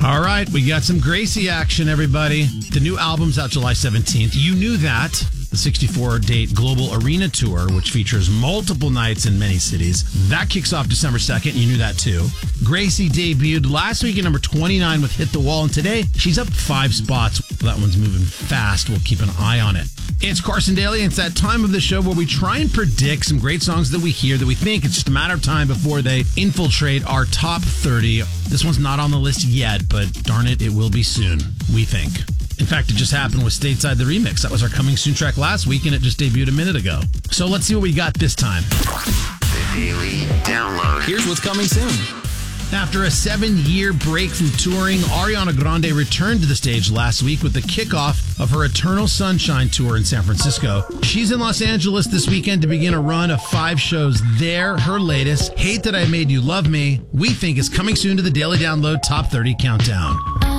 All right, we got some Gracie action, everybody. The new album's out July 17th. You knew that. The 64-date Global Arena Tour, which features multiple nights in many cities. That kicks off December 2nd. You knew that, too. Gracie debuted last week at number 29 with Hit the Wall, and today she's up 5 spots. That one's moving fast. We'll keep an eye on it. It's Carson Daly, and it's that time of the show where we try and predict some great songs that we hear that we think it's just a matter of time before they infiltrate our top 30. This one's not on the list yet, but darn it, it will be soon, we think. In fact, it just happened with Stateside the Remix. That was our Coming Soon track last week, and it just debuted a minute ago. So let's see what we got this time. The Daily Download. Here's what's coming soon. After a 7-year break from touring, Ariana Grande returned to the stage last week with the kickoff of her Eternal Sunshine Tour in San Francisco. She's in Los Angeles this weekend to begin a run of 5 shows there. Her latest, Hate That I Made You Love Me, we think is coming soon to the Daily Download Top 30 Countdown.